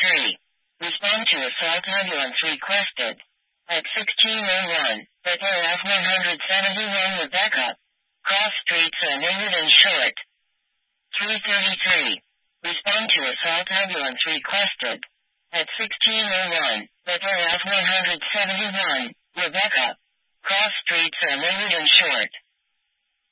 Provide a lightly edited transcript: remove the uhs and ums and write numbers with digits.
333. Respond to assault ambulance requested. At 1601, Better F-171 Rebecca. Cross streets are narrowed and short. 333. Respond to assault ambulance requested. At 1601, Better F-171, Rebecca.